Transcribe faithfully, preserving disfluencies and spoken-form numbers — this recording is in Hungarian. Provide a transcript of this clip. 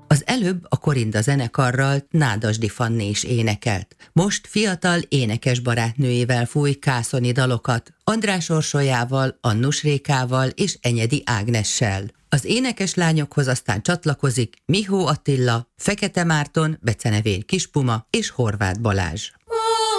Az előbb a Korinda zenekarral Nádasdy Fanni is énekelt. Most fiatal énekes barátnőjével fúj kászoni dalokat, András Orsolyával, Annus Rékával és Enyedi Ágnessel. Az énekes lányokhoz aztán csatlakozik Mihó Attila, Fekete Márton, becenevény Kispuma és Horváth Balázs.